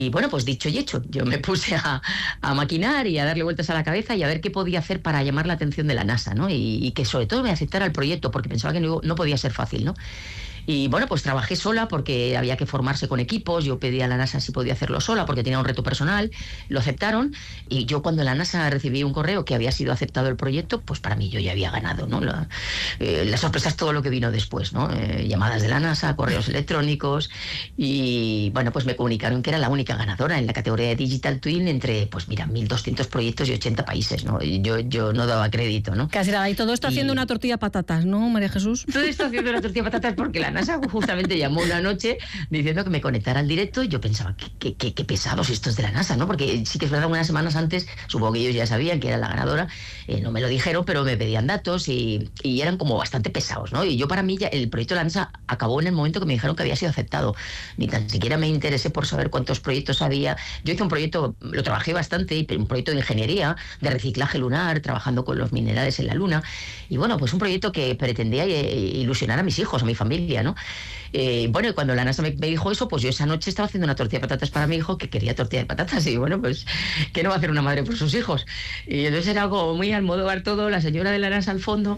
Y bueno, pues dicho y hecho, yo me puse a maquinar y a darle vueltas a la cabeza y a ver qué podía hacer para llamar la atención de la NASA, ¿no? Y que sobre todo me aceptara el proyecto, porque pensaba que no podía ser fácil, ¿no? Y bueno, pues trabajé sola porque había que formarse con equipos. Yo pedí a la NASA si podía hacerlo sola porque tenía un reto personal. Lo aceptaron y yo cuando en la NASA recibí un correo que había sido aceptado el proyecto, pues para mí yo ya había ganado, ¿no? La sorpresa es todo lo que vino después, ¿no? Llamadas de la NASA, correos electrónicos y bueno, pues me comunicaron que era la única ganadora en la categoría de Digital Twin entre, pues mira, 1.200 proyectos y 80 países, ¿no? Y yo no daba crédito, ¿no? Casi nada, y todo esto haciendo una tortilla de patatas, ¿no, María Jesús? Todo esto haciendo una tortilla de patatas porque la NASA justamente llamó una noche diciendo que me conectara al directo y yo pensaba, qué pesados estos de la NASA, ¿no? Porque sí que es verdad, unas semanas antes, supongo que ellos ya sabían que era la ganadora, no me lo dijeron, pero me pedían datos y eran como bastante pesados, ¿no? Y yo para mí ya el proyecto de la NASA acabó en el momento que me dijeron que había sido aceptado. Ni tan siquiera me interesé por saber cuántos proyectos había. Yo hice un proyecto, lo trabajé bastante, un proyecto de ingeniería, de reciclaje lunar, trabajando con los minerales en la Luna. Y bueno, pues un proyecto que pretendía ilusionar a mis hijos, a mi familia, ¿no? Bueno, y cuando la NASA me dijo eso, pues yo esa noche estaba haciendo una tortilla de patatas para mi hijo que quería tortilla de patatas y bueno, pues ¿qué no va a hacer una madre por sus hijos? Y entonces era algo muy Almodóvar todo, la señora de la NASA al fondo,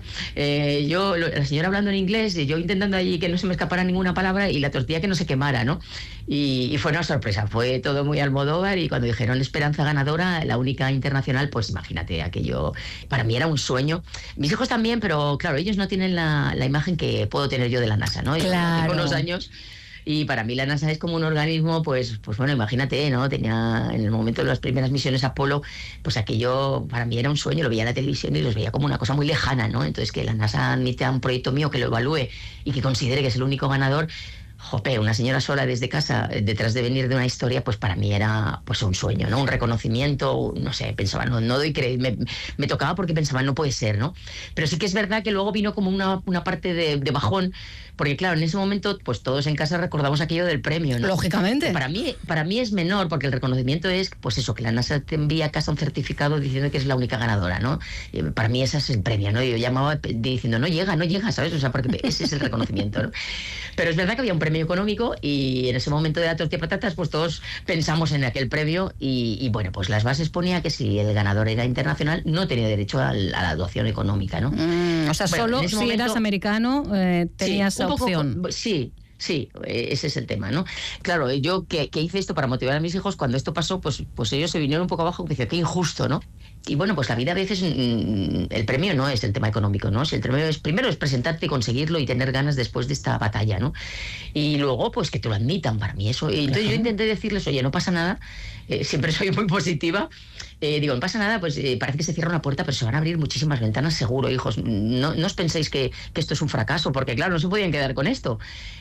la señora hablando en inglés y yo intentando allí que no se me escapara ninguna palabra y la tortilla que no se quemara, ¿no? Y fue una sorpresa, fue todo muy Almodóvar y cuando dijeron Esperanza ganadora, la única internacional, pues imagínate, aquello para mí era un sueño. Mis hijos también, pero claro, ellos no tienen la imagen que puedo tener yo de la NASA, ¿no? Claro. Unos años y para mí la NASA es como un organismo, pues bueno, imagínate, ¿no? Tenía en el momento de las primeras misiones Apolo, pues aquello para mí era un sueño, lo veía en la televisión y los veía como una cosa muy lejana, ¿no? Entonces que la NASA admite a un proyecto mío que lo evalúe y que considere que es el único ganador. Jope, una señora sola desde casa, detrás de venir de una historia, pues para mí era pues un sueño, ¿no? Un reconocimiento, no sé, pensaba, no doy crédito, me tocaba porque pensaba, no puede ser, ¿no? Pero sí que es verdad que luego vino como una parte de bajón, porque claro, en ese momento, pues todos en casa recordamos aquello del premio, ¿no? Lógicamente. Para mí es menor, porque el reconocimiento es, pues eso, que la NASA te envía a casa un certificado diciendo que es la única ganadora, ¿no? Para mí ese es el premio, ¿no? Yo llamaba diciendo, no llega, ¿sabes? O sea, porque ese es el reconocimiento, ¿no? Pero es verdad que había un premio económico y en ese momento de la tortilla de patatas, pues todos pensamos en aquel premio y bueno, pues las bases ponía que si el ganador era internacional no tenía derecho a la dotación económica, ¿no? O sea, bueno, solo si momento, eras americano tenías esa opción. Sí, ese es el tema, ¿no? Claro, yo que hice esto para motivar a mis hijos, cuando esto pasó, pues ellos se vinieron un poco abajo y me decían, qué injusto, ¿no? Y bueno, pues la vida a veces, el premio no es el tema económico, ¿no? Si el premio es, primero es presentarte y conseguirlo y tener ganas después de esta batalla, ¿no? Y luego, pues que te lo admitan para mí eso. Y entonces yo intenté decirles, oye, no pasa nada, siempre soy muy positiva. Digo, no pasa nada, pues parece que se cierra una puerta, pero se van a abrir muchísimas ventanas seguro, hijos. No os penséis que esto es un fracaso, porque claro, no se podían quedar con esto.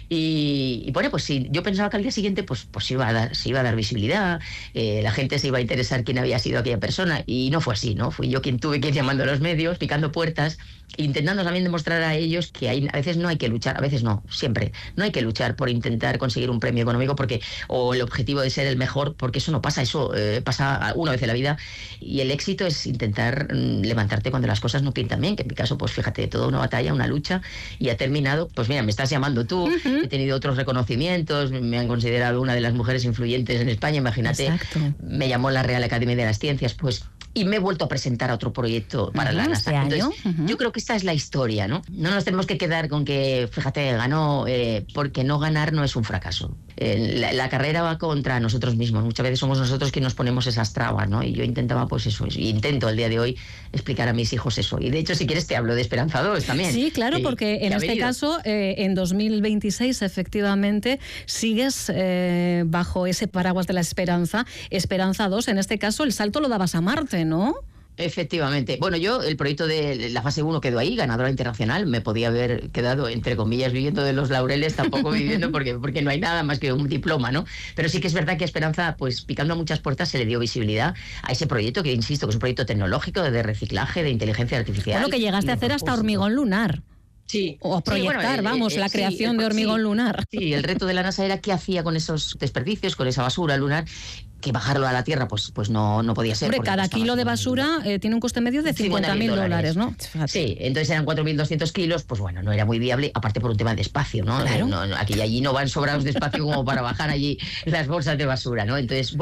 Y bueno, pues sí, yo pensaba que al día siguiente pues se iba a dar visibilidad, la gente se iba a interesar quién había sido aquella persona, y no fue así, ¿no? Fui yo quien tuve que ir llamando a los medios, picando puertas, intentando también demostrar a ellos que a veces no hay que luchar, a veces no, siempre, no hay que luchar por intentar conseguir un premio económico o el objetivo de ser el mejor, porque eso no pasa, eso pasa una vez en la vida, y el éxito es intentar levantarte cuando las cosas no pintan bien, que en mi caso, pues fíjate, toda una batalla, una lucha, y ha terminado, pues mira, me estás llamando tú, he tenido otros reconocimientos, me han considerado una de las mujeres influyentes en España, imagínate. Exacto. Me llamó la Real Academia de las Ciencias, pues, y me he vuelto a presentar a otro proyecto para la NASA. Entonces, yo creo que esta es la historia, ¿no? No nos tenemos que quedar con que, fíjate, ganó, porque no ganar no es un fracaso. La carrera va contra nosotros mismos. Muchas veces somos nosotros quienes nos ponemos esas trabas, ¿no? Y yo intentaba, pues eso, intento al día de hoy explicar a mis hijos eso. Y de hecho, si quieres, te hablo de Esperanza 2 también. Sí, claro, porque en este caso, en 2026, efectivamente, sigues bajo ese paraguas de la Esperanza 2. En este caso, el salto lo dabas a Marte, ¿no? Efectivamente. Bueno, yo, el proyecto de la fase 1 quedó ahí, ganadora internacional. Me podía haber quedado, entre comillas, viviendo de los laureles, tampoco viviendo porque no hay nada más que un diploma, ¿no? Pero sí que es verdad que a Esperanza, pues picando muchas puertas, se le dio visibilidad a ese proyecto, que insisto, que es un proyecto tecnológico, de reciclaje, de inteligencia artificial. Bueno, que llegaste a hacer hasta hormigón lunar. Sí. O a proyectar, la creación de hormigón lunar. Sí, el reto de la NASA era qué hacía con esos desperdicios, con esa basura lunar. que bajarlo a la tierra pues no podía ser. Hombre, cada kilo de basura tiene un coste medio de $50.000, ¿no? Sí, entonces eran 4.200 kilos, pues bueno, no era muy viable, aparte por un tema de espacio, ¿no? Claro. Aquí y allí no van sobrados de espacio como para bajar allí las bolsas de basura, ¿no? Entonces,